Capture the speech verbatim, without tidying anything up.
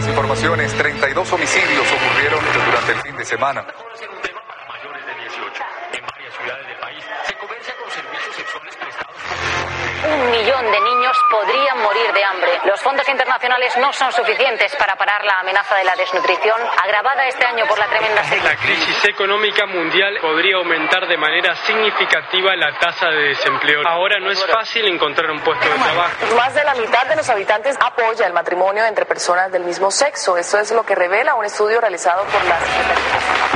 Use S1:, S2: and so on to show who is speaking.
S1: las informaciones, treinta y dos homicidios ocurrieron durante el fin de semana.
S2: Un millón de niños podrían morir de hambre. Los fondos internacionales no son suficientes para parar la amenaza de la desnutrición, agravada este año por la tremenda sequía.
S3: La crisis económica mundial podría aumentar de manera significativa la tasa de desempleo. Ahora no es fácil encontrar un puesto de trabajo.
S4: Más de la mitad de los habitantes apoya el matrimonio entre personas del mismo sexo. Esto es lo que revela un estudio realizado por la Secretaría